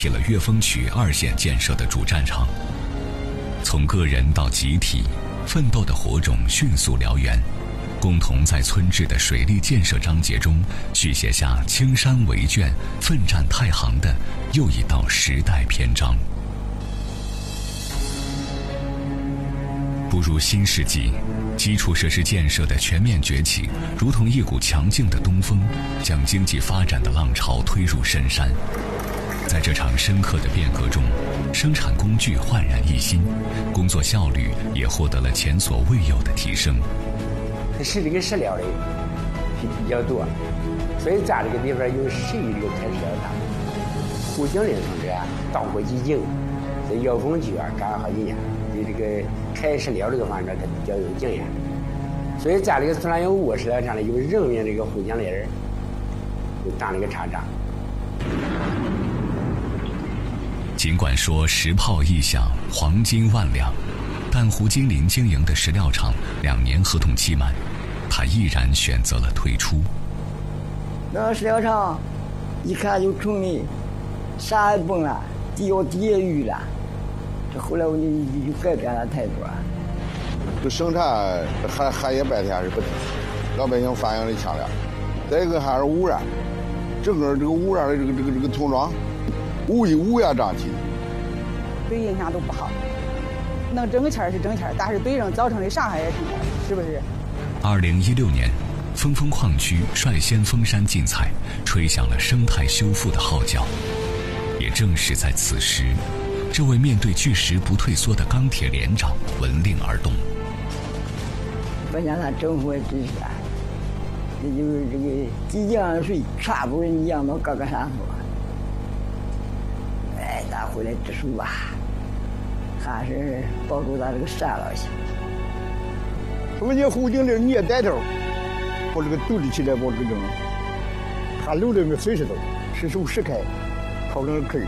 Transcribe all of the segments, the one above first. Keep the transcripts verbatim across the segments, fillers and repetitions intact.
起了岳峰区二线建设的主战场。从个人到集体，奋斗的火种迅速燎原，共同在村治的水利建设章节中续写下青山为卷、奋战太行的又一道时代篇章。步入新世纪，基础设施建设的全面崛起，如同一股强劲的东风，将经济发展的浪潮推入深山。在这场深刻的变革中，生产工具焕然一新，工作效率也获得了前所未有的提升。 是这个石料的比较多，所以咱这个地方有十余个开石料厂。胡景林同志啊，到过几经，在药风局啊干了好几年，对这个开石料这个方面他比较有经验。所以咱这个虽然有五石料厂的，有任命这个胡景林就当了个厂长。 尽管说石炮一响，黄金万两，但胡金林经营的石料厂两年合同期满，他毅然选择了退出。 那石料厂一看就穷的山也崩了，地要地也淤了，这后来我就就改变了态度了。 这生产还还也白天是不停，老百姓反映的强烈。再一个还是污染，整个这个污染的这个这个这个村庄乌乌烟瘴气， 对影响都不好。能挣钱是挣钱，但是对人造成的伤害也挺大，是不是？ 二零一六年，峰峰矿区率先封山禁采，吹响了生态修复的号角。也正是在此时，这位面对巨石不退缩的钢铁连长闻令而动。 不像他政府也支持啊，这就是这个即将水，全部人养到各个山头。哎，咱回来植树吧，还是保住咱这个山了行。 从前胡景林你也带头，把这个独立起来，把这种，他留了个水石头，石手石开，刨成个坑，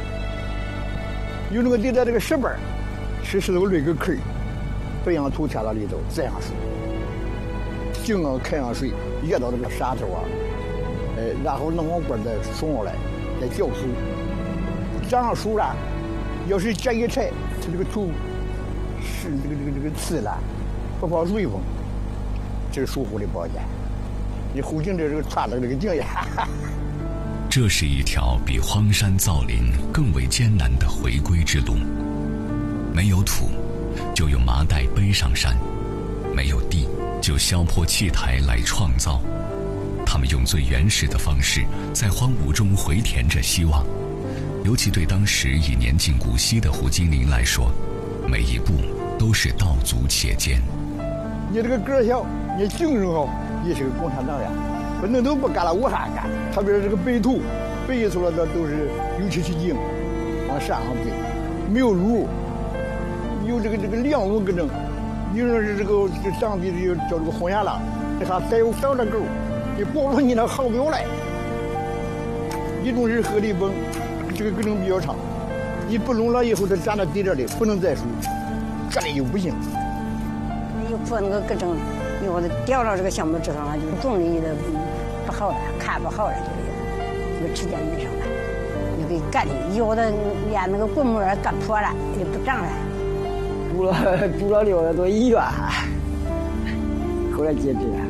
有那个地在这个石板，石石头垒个坑，培养土填到里头，栽上树，井啊开上水，掖到这个山头啊，哎，然后弄往边再送上来，再浇树。长上树了，要是结一柴，它这个土是这个这个这个刺了，不怕水风，这是疏忽的保健。你胡景林这个传的这个经验。 这是一条比荒山造林更为艰难的回归之路。没有土，就用麻袋背上山；没有地，就削破砌台来创造。他们用最原始的方式，在荒芜中回填着希望。尤其对当时已年近古稀的胡金林来说，每一步都是道阻且艰。 你这个个小，你精神好，也是个共产党员，不能都不干了，我还干。特别是这个背土，背出来的都是油漆漆井，往山上背，没有路，有这个这个两路搁整，有人是这个这当地的叫这个红眼狼，这还带有小的狗，你保住你那好表来。一种是河里崩。这个根程比较长，你不弄了以后，它站在地这里不能再树，这里就不行。 你破那个根程，你我掉到这个橡木枝上了，就种的的不好了，看不好了，这个这个指甲淤上了，你给干的，有的连那个棍膜干破了，也不长了。 住了住了六个多医院，后来截肢了。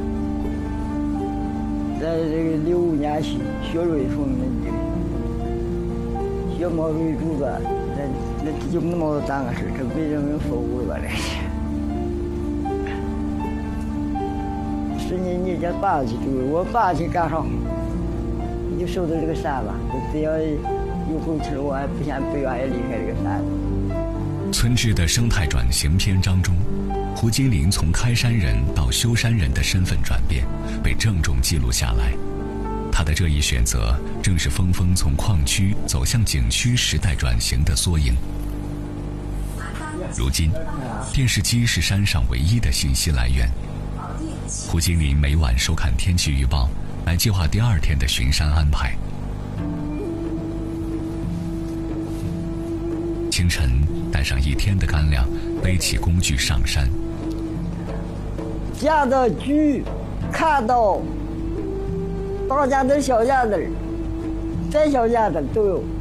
在这个六五年血血瑞风那地。血毛瑞柱子，那那就那么当个事，这被人民服务了，这是。是你你家爸去住，我爸去干啥？你就守着这个山吧，只要有口气，我还不想不愿意离开这个山。 村治的生态转型篇章中，胡金林从开山人到修山人的身份转变被郑重记录下来。他的这一选择，正是峰峰从矿区走向景区时代转型的缩影。如今，电视机是山上唯一的信息来源。胡金林每晚收看天气预报，来计划第二天的巡山安排。清晨，带上一天的干粮，背起工具上山。 夹到锯，卡刀。大家的小家子，再小家子都有。